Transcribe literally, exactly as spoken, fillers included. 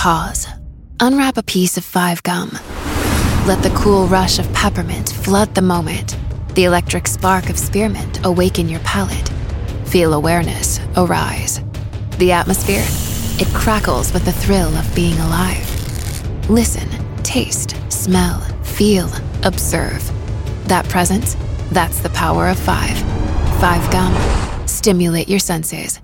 Pause. Unwrap a piece of Five Gum. Let the cool rush of peppermint flood the moment. The electric spark of spearmint awaken your palate. Feel awareness arise. The atmosphere, it crackles with the thrill of being alive. Listen, taste, smell, feel, observe. That presence, that's the power of five. Five Gum. Stimulate your senses.